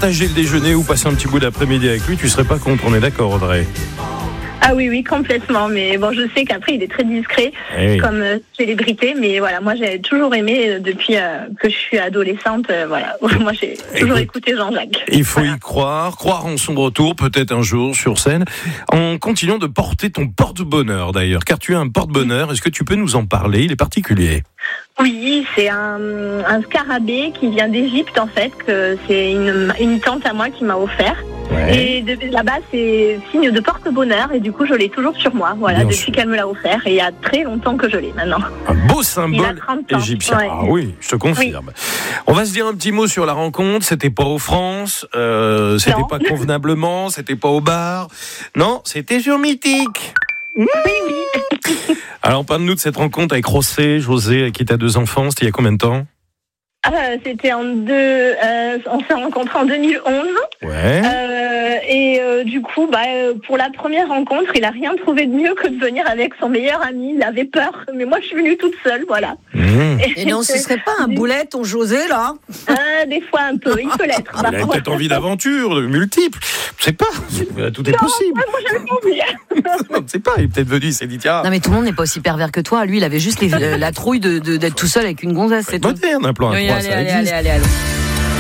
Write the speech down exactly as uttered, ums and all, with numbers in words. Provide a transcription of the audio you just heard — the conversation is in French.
partager le déjeuner ou passer un petit bout d'après-midi avec lui, tu serais pas contre, on est d'accord, Audrey? Ah oui, oui, complètement. Mais bon, je sais qu'après, il est très discret hey. comme euh, célébrité. Mais voilà, moi, j'ai toujours aimé euh, depuis euh, que je suis adolescente. Euh, voilà, moi, j'ai toujours Écoute, écouté Jean-Jacques. Il faut voilà. y croire, croire en son retour, peut-être un jour sur scène, en continuant de porter ton porte-bonheur d'ailleurs, car tu as un porte-bonheur. Est-ce que tu peux nous en parler? Il est particulier. Oui, c'est un, un scarabée qui vient d'Égypte en fait, que c'est une, une tante à moi qui m'a offert. Ouais. Et de, là-bas, c'est signe de porte-bonheur et du coup, je l'ai toujours sur moi. Voilà, Bien depuis sûr. qu'elle me l'a offert et il y a très longtemps que je l'ai maintenant. Un beau symbole égyptien. Ouais. Ah oui, je te confirme. Oui. On va se dire un petit mot sur la rencontre. C'était pas au France, euh, c'était non. pas convenablement, c'était pas au bar. Non, c'était sur Mythique. Oui, oui. Alors, parle-nous de cette rencontre avec José, José, avec qui tu as deux enfants. C'était il y a combien de temps? Euh, c'était en deux, euh, on s'est rencontrés en deux mille onze. Ouais. Euh, et euh, du coup, bah, pour la première rencontre, il a rien trouvé de mieux que de venir avec son meilleur ami. Il avait peur, mais moi, je suis venue toute seule, voilà. Mmh. Et, et non, ce serait pas un boulet, ton José, là? euh, Des fois, un peu. Il peut l'être. Il a peut-être envie d'aventure, de multiples. Je sais pas. Tout est non, possible. Moi, j'avais pas envie. Non, je sais pas. Il est peut-être venu, il s'est dit tiens. Non, mais tout le monde n'est pas aussi pervers que toi. Lui, il avait juste les, la trouille de, de, d'être tout seul avec une gonzesse. C'est moderne, un plan. Oui, allez, allez, allez, allez, allez.